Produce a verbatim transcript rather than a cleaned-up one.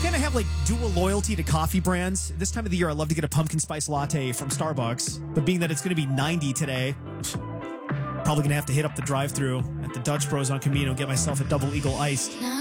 kind of have like dual loyalty to coffee brands. This time of the year, I love to get a pumpkin spice latte from Starbucks. But being that it's going to be ninety today, probably going to have to hit up the drive-thru at the Dutch Bros on Camino and get myself a double eagle iced.